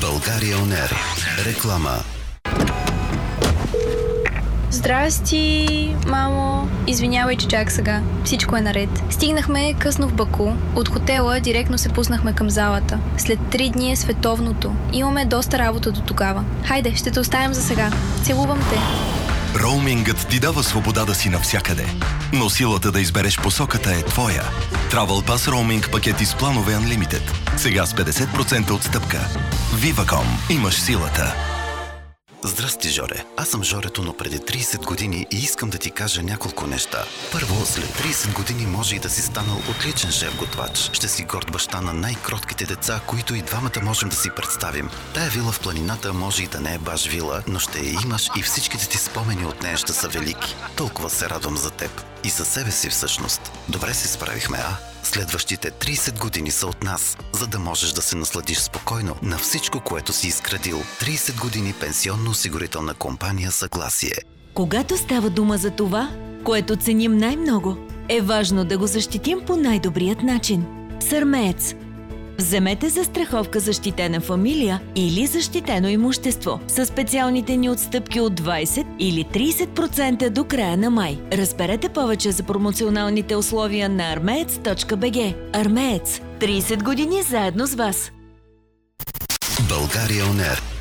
България ОНЕР. Реклама. Здрасти, мамо. Извинявай, че чак сега. Всичко е наред. Стигнахме късно в Баку. От хотела директно се пуснахме към залата. След 3 дни е световното. Имаме доста работа до тогава. Хайде, ще те оставям за сега. Целувам те. Роумингът ти дава свобода да си навсякъде, но силата да избереш посоката е твоя. Travel Pass Roaming пакети с планове Unlimited. Сега с 50% отстъпка. Viva.com. Имаш силата. Здрасти, Жоре. Аз съм Жорето, но преди 30 години и искам да ти кажа няколко неща. Първо, след 30 години може и да си станал отличен шеф-готвач. Ще си горд баща на най-кротките деца, които и двамата можем да си представим. Тая вила в планината може и да не е баш вила, но ще я имаш и всичките ти спомени от нея ще са велики. Толкова се радвам за теб. И за себе си всъщност. Добре се справихме, а? Следващите 30 години са от нас, за да можеш да се насладиш спокойно на всичко, което си изградил. 30 години пенсионно-осигурителна компания Съгласие. Когато става дума за това, което ценим най-много, е важно да го защитим по най-добрият начин. Сърмеец. Вземете застраховка защитена фамилия или защитено имущество със специалните ни отстъпки от 20 или 30% до края на май. Разберете повече за промоционалните условия на armeец.bg. Армеец. 30 години заедно с вас. България ОНЕР.